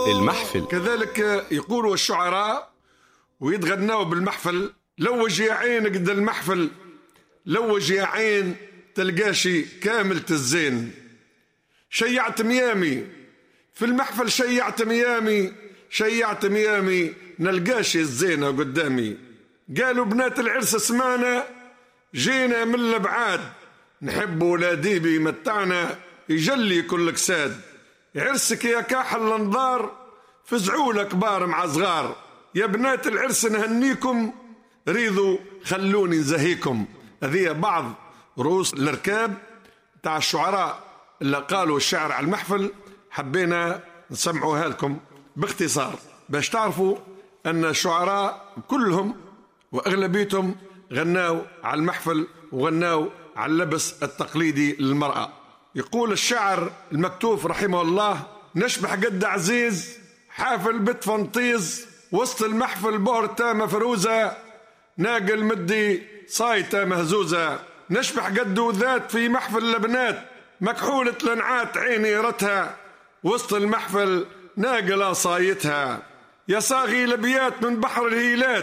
المحفل. كذلك يقولوا الشعراء ويتغنوا بالمحفل: لوج يا عين قد المحفل، لوج يا عين تلقاشي كاملة الزين. شيعت ميامي في المحفل، شيعت ميامي، شيعت ميامي، نلقاشي الزينة قدامي. قالوا بنات العرس اسمعنا، جينا من الابعاد، نحب ولادي بيمتعنا، يجلي كل كساد. عرسك يا كاحل الانظار، فزعوا لكبار مع صغار. يا بنات العرس نهنيكم، ريضوا خلوني نزهيكم. هذه بعض رؤوس الاركاب تاع الشعراء اللي قالوا الشعر على المحفل، حبينا نسمعوها لكم باختصار باش تعرفوا أن الشعراء كلهم وأغلبيتهم غناوا على المحفل وغناوا على اللبس التقليدي للمرأة. يقول الشاعر المكتوف رحمه الله: نشبح قد عزيز حافل بت فنطيز، وسط المحفل بهرته مفروزة، ناقل مدي صايته مهزوزة. نشبح قد ذات في محفل لبنات، مكحولة لنعات عيني رتها، وسط المحفل ناقلة صايتها. يا صاغي لبيات من بحر الهيلات،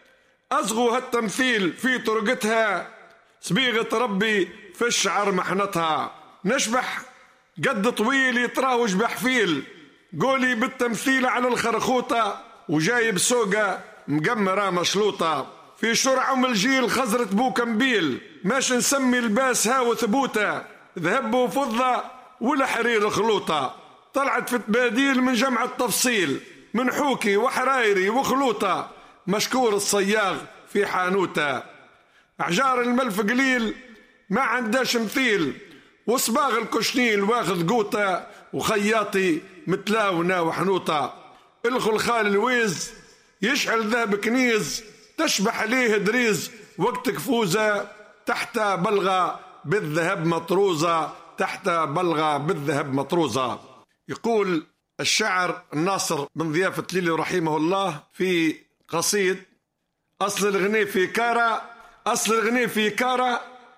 أصغوا هالتمثيل في طرقتها، صبيغة ربي في الشعر محنتها. نشبح قد طويل يتراوج بحفيل، قولي بالتمثيل على الخرخوطة، وجايب سوقة مقمرة مشلوطة. في شرع أم الجيل خزرة بوكمبيل، ماش نسمي الباس هاو ثبوتة، ذهب وفضة والحرير خلوطة. طلعت في تباديل من جمع التفصيل، من حوكي وحرايري وخلوطة، مشكور الصياغ في حانوته. أحجار الملف قليل ما عنداش مثيل، وصباغ الكشنيل واخذ قوته، وخياطي متلاونة وحنوطة. الخلخال الويز يشعل ذهب كنيز، تشبح عليه دريز وقت كفوزة، تحت بلغة بالذهب مطروزة، تحت بلغة بالذهب مطروزة. يقول الشاعر الناصر بن ضيافة ليلي رحمه الله في قصيد: أصل الغني في كارا، أصل الغني في كارا،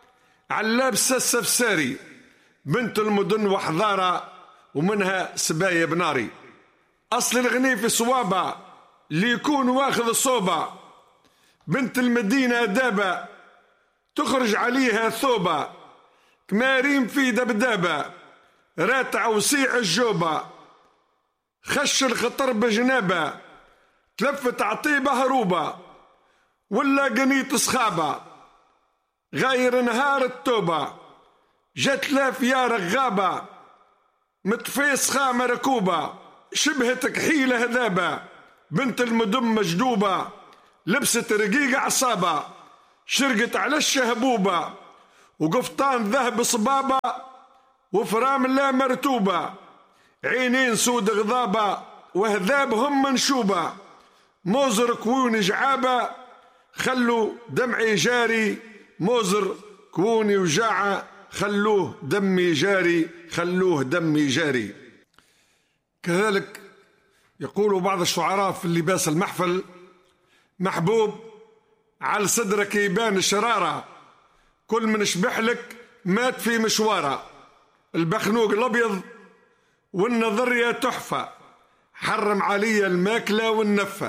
علابسة السفساري، بنت المدن وحضارة، ومنها سبايا بناري. أصل الغني في صوابة، اللي يكون واخذ الصوبة، بنت المدينة دابة، تخرج عليها ثوبة، كمارين في دبدابة، راتع وسيع الجوبة، خش الخطر بجنابة، تلفت عطيبة هروبة، ولا قنيت صخابة، غير نهار التوبة، جت لاف يا رغابة، مطفيس خامة ركوبة، شبهتك حيلة هذابة، بنت المدم مجدوبة، لبست رقيقة عصابة، شرقت على الشهبوبة، وقفطان ذهب صبابة، وفرام لا مرتوبة، عينين سود غضابة، وهذابهم منشوبة، موزر كون جعابة، خلوا دمعي جاري، موزر كوني وجاعة، خلوه دمي جاري، خلوه دمي جاري. كذلك يقول بعض الشعراء في اللباس المحفل: محبوب على صدرك يبان الشرارة، كل من شبحلك مات في مشواره، البخنوق الأبيض والنظرية تحفة، حرم علي الماكلة والنفة،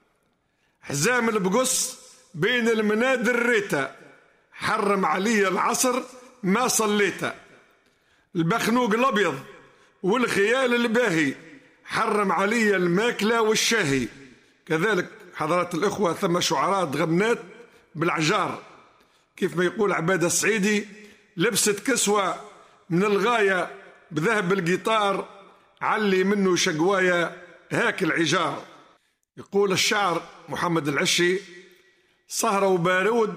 حزام البقص بين المنادر ريتا، حرم علي العصر ما صليته، البخنوق الأبيض والخيال الباهي، حرم علي الماكلة والشاهي. كذلك حضرات الإخوة ثم شعراء غنات بالعجار، كيف ما يقول عبادة السعيدي: لبست كسوة من الغاية بذهب القطار، علي منه شقوايا هاك العجار. يقول الشاعر محمد العشي: سهرة وبارود،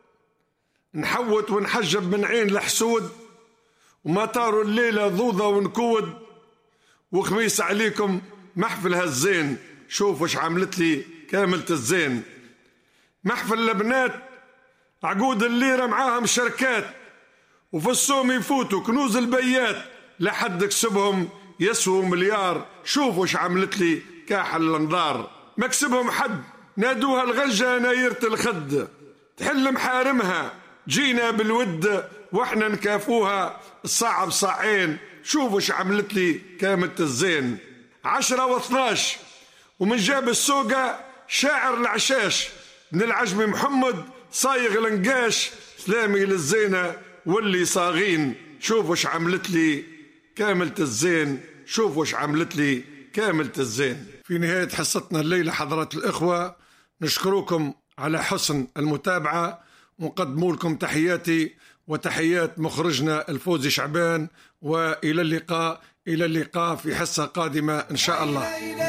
نحوت ونحجب من عين الحسود، وما طاروا الليلة ضوضة ونكود، وخميس عليكم محفل هالزين، شوفوا ايش عملت لي كاملة الزين. محفل لبنات عقود الليرة معاهم شركات، وفي السوم يفوتوا كنوز البيات، لحد كسبهم يسووا مليار، شوفوا ايش عملت لي كاحل الانظار. مكسبهم حد نادوها الغجة نايرة الخد، تحل محارمها جينا بالود، واحنا نكافوها الصاع بصاعين، شوفوا ايش عملت لي كاملة الزين. 10 و12. ومن جاب السوقة شاعر العشاش من العجمي محمد صايغ النقاش، سلامي للزينة واللي صاغين، شوفوا وش عملت لي كاملة الزين، شوفوا وش عملت لي كاملة الزين. في نهاية حصتنا الليلة حضرات الإخوة نشكركم على حسن المتابعة، ونقدم لكم تحياتي وتحيات مخرجنا الفوزي شعبان، وإلى اللقاء في حصة قادمة إن شاء الله.